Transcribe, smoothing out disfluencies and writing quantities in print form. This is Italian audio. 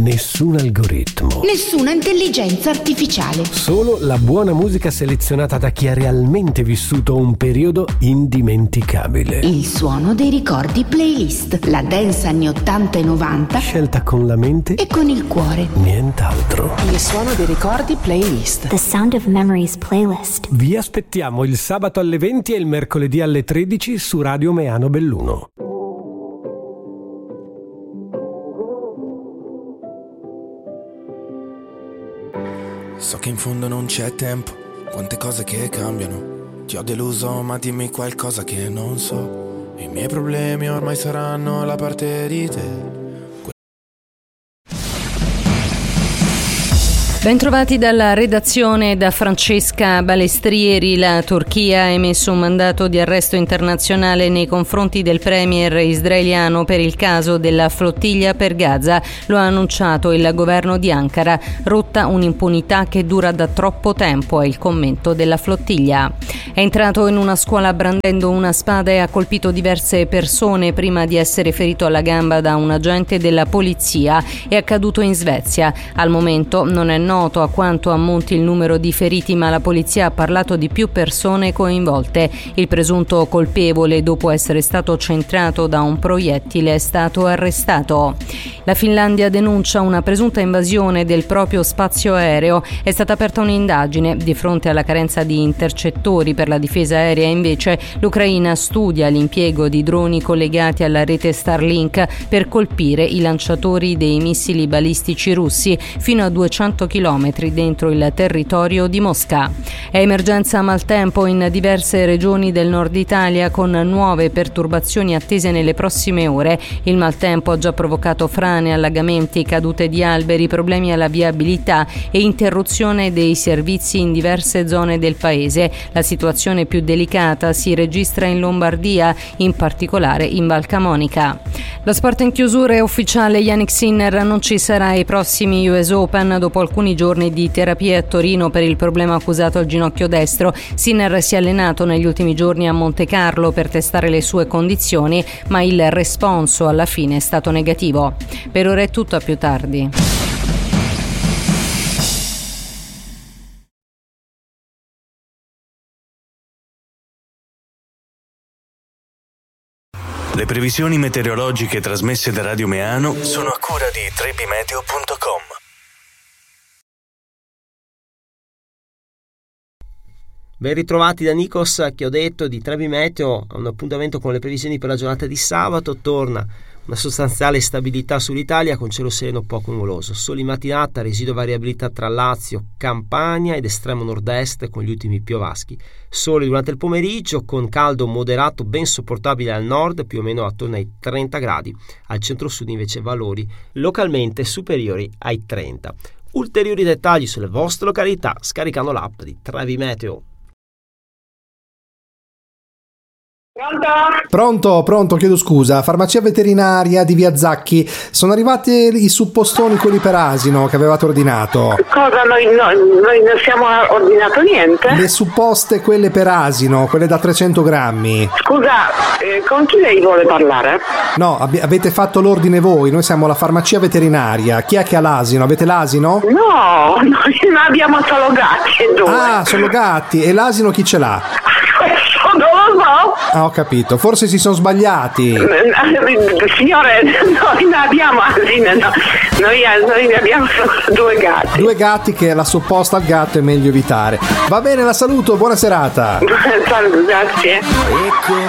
Nessun algoritmo. Nessuna intelligenza artificiale. Solo la buona musica selezionata da chi ha realmente vissuto un periodo indimenticabile. Il suono dei ricordi playlist. La dance anni 80 e 90. Scelta con la mente e con il cuore. Nient'altro. Il suono dei ricordi playlist. The Sound of Memories playlist. Vi aspettiamo il sabato alle 20 e il mercoledì alle 13 su Radio Meano Belluno. So che in fondo non c'è tempo, quante cose che cambiano. Ti ho deluso ma dimmi qualcosa che non so. I miei problemi ormai saranno la parte di te. Bentrovati dalla redazione da Francesca Balestrieri. La Turchia ha emesso un mandato di arresto internazionale nei confronti del premier israeliano per il caso della flottiglia per Gaza. Lo ha annunciato il governo di Ankara. Rotta un'impunità che dura da troppo tempo, è il commento della flottiglia. È entrato in una scuola brandendo una spada e ha colpito diverse persone prima di essere ferito alla gamba da un agente della polizia. È accaduto in Svezia. Al momento non è noto a quanto ammonti il numero di feriti, ma la polizia ha parlato di più persone coinvolte. Il presunto colpevole, dopo essere stato centrato da un proiettile, è stato arrestato. La Finlandia denuncia una presunta invasione del proprio spazio aereo. È stata aperta un'indagine. Di fronte alla carenza di intercettori per la difesa aerea, invece, l'Ucraina studia l'impiego di droni collegati alla rete Starlink per colpire i lanciatori dei missili balistici russi fino a 200 chilometri dentro il territorio di Mosca. È emergenza maltempo in diverse regioni del nord Italia, con nuove perturbazioni attese nelle prossime ore. Il maltempo ha già provocato frane, allagamenti, cadute di alberi, problemi alla viabilità e interruzione dei servizi in diverse zone del paese. La situazione più delicata si registra in Lombardia, in particolare in Val Camonica. Lo sport in chiusura è ufficiale: Jannik Sinner non ci sarà ai prossimi US Open dopo alcuni giorni di terapia a Torino per il problema accusato al ginocchio destro. Sinner si è allenato negli ultimi giorni a Monte Carlo per testare le sue condizioni, ma il responso alla fine è stato negativo. Per ora è tutto, a più tardi. Le previsioni meteorologiche trasmesse da Radio Meano sono a cura di trebimeteo.com. Ben ritrovati da Nikos, che ho detto di Trebi Meteo, a un appuntamento con le previsioni per la giornata di sabato. Torna una sostanziale stabilità sull'Italia con cielo sereno poco nuvoloso. Sole in mattinata, residua variabilità tra Lazio, Campania ed estremo nord-est con gli ultimi piovaschi. Sole durante il pomeriggio con caldo moderato ben sopportabile al nord, più o meno attorno ai 30 gradi. Al centro-sud invece valori localmente superiori ai 30. Ulteriori dettagli sulle vostre località scaricando l'app di Trebi Meteo. Pronto, chiedo scusa. Farmacia veterinaria di Via Zacchi. Sono arrivati i suppostoni, quelli per asino che avevate ordinato. Cosa? Noi non siamo ordinato niente. Le supposte, quelle per asino, quelle da 300 grammi. Scusa, con chi lei vuole parlare? No, avete fatto l'ordine voi. Noi siamo la farmacia veterinaria. Chi è che ha l'asino? Avete l'asino? No, noi abbiamo solo gatti e due. Ah, solo gatti. E l'asino chi ce l'ha? Non lo so. Ah, ho capito. Forse si sono sbagliati. Signore, noi non abbiamo asino, no. Noi abbiamo solo due gatti. Due gatti che la supposta al gatto è meglio evitare. Va bene, la saluto, buona serata. Grazie.